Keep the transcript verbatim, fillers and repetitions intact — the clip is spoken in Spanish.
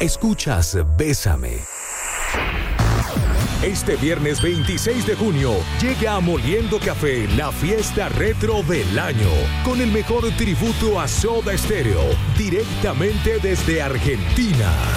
Escuchas Bésame. Este viernes veintiséis de junio llega a Moliendo Café la fiesta retro del año, con el mejor tributo a Soda Stereo, directamente desde Argentina.